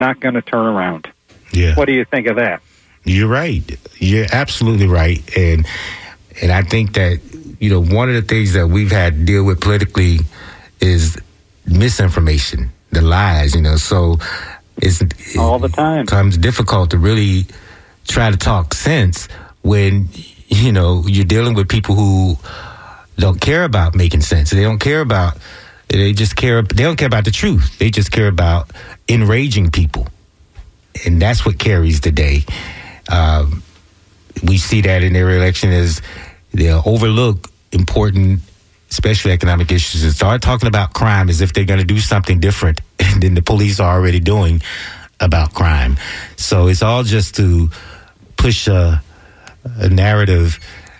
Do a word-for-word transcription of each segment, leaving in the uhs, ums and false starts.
not going to turn around. Yeah. What do you think of that? You're right. You're absolutely right. And and I think that, you know, one of the things that we've had to deal with politically is misinformation, the lies, you know. So it's, all the time. It becomes difficult to really try to talk sense when, you know, you're dealing with people who don't care about making sense. They don't care about, they just care, they don't care about the truth. They just care about enraging people. And that's what carries the day. Um, we see that in their election as they'll overlook important, especially economic issues, and start talking about crime as if they're going to do something different than the police are already doing about crime. So it's all just to push a, a narrative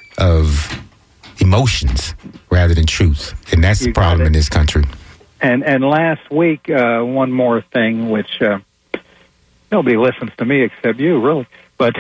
of emotions rather than truth. And that's the problem in this country. And and last week, uh, one more thing, which uh, nobody listens to me except you, really. But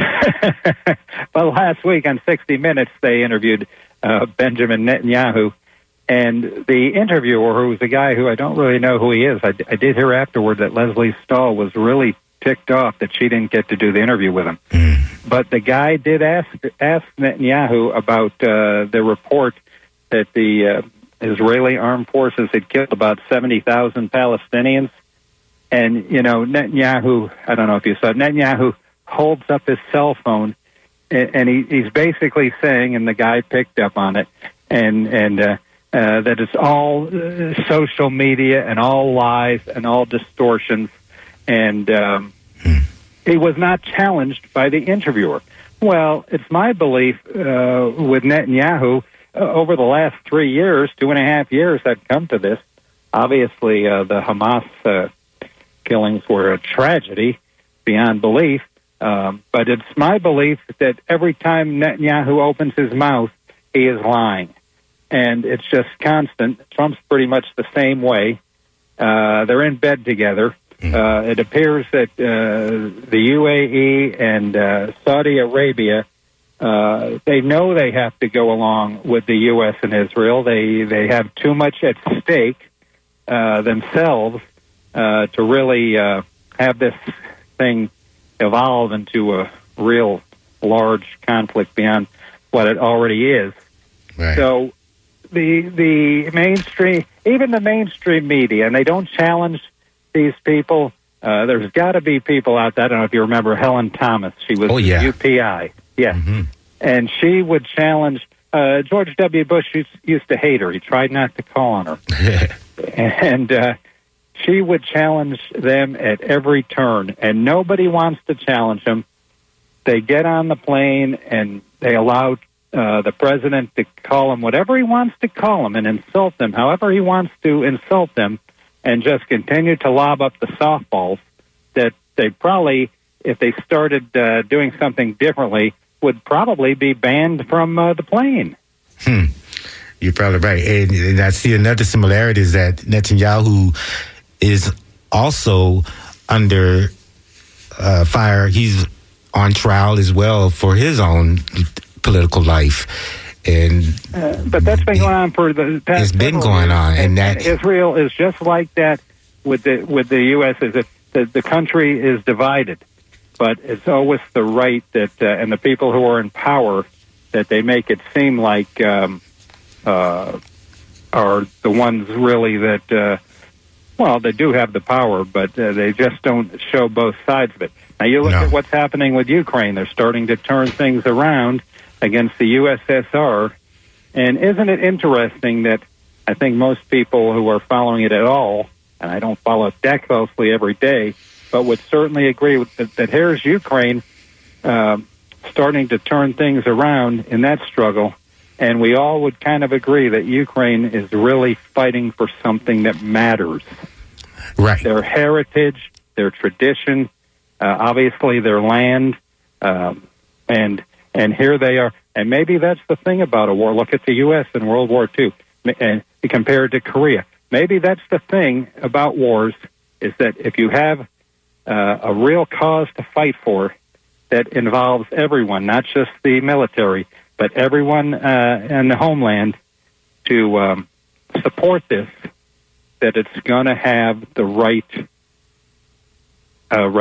but last week on sixty minutes, they interviewed uh, Benjamin Netanyahu. And the interviewer, who was a guy who I don't really know who he is, I, I did hear afterward that Leslie Stahl was really ticked off that she didn't get to do the interview with him. Mm. But the guy did ask ask Netanyahu about uh, the report that the uh, Israeli armed forces had killed about seventy thousand Palestinians. And, you know, Netanyahu, I don't know if you saw it, Netanyahu holds up his cell phone, and, and he, he's basically saying, and the guy picked up on it, and, and uh, uh, that it's all uh, social media and all lies and all distortions. And um, hmm. he was not challenged by the interviewer. Well, it's my belief uh, with Netanyahu, uh, over the last three years, two and a half years, I've come to this. Obviously, uh, the Hamas uh, killings were a tragedy beyond belief. Um, but it's my belief that every time Netanyahu opens his mouth, he is lying. And it's just constant. Trump's pretty much the same way. Uh, they're in bed together. Uh, it appears that uh, the U A E and uh, Saudi Arabia, uh, they know they have to go along with the U S and Israel. They they have too much at stake uh, themselves uh, to really uh, have this thing evolve into a real large conflict beyond what it already is. Right. So the the mainstream, even the mainstream media, and they don't challenge these people. Uh, there's got to be people out there. I don't know if you remember Helen Thomas. She was oh, yeah. U P I. Yeah. Mm-hmm. And she would challenge. Uh, George W. Bush used, used to hate her. He tried not to call on her. and uh, she would challenge them at every turn. And nobody wants to challenge them. They get on the plane and they allow uh, the president to call them whatever he wants to call them and insult them, however he wants to insult them, and just continue to lob up the softballs that they probably, if they started uh, doing something differently, would probably be banned from uh, the plane. Hmm. You're probably right. And, and I see another similarity is that Netanyahu is also under uh, fire. He's on trial as well for his own political life. And uh, but that's been going on for the past. It's been going years. on, and, and that and Israel is just like that with the with the U S. Is that the, the country is divided, but it's always the right that uh, and the people who are in power that they make it seem like um, uh, are the ones really that uh, well they do have the power, but uh, they just don't show both sides of it. Now you look no. at what's happening with Ukraine; they're starting to turn things around against the U S S R. And isn't it interesting that I think most people who are following it at all, and I don't follow it that closely every day, but would certainly agree with that, that here's Ukraine uh, starting to turn things around in that struggle, and we all would kind of agree that Ukraine is really fighting for something that matters. Right. Their heritage, their tradition, uh, obviously their land, um, and And here they are. And maybe that's the thing about a war. Look at the U S in World War Two and compared to Korea. Maybe that's the thing about wars is that if you have uh, a real cause to fight for that involves everyone, not just the military, but everyone uh, in the homeland to um, support this, that it's going to have the right uh,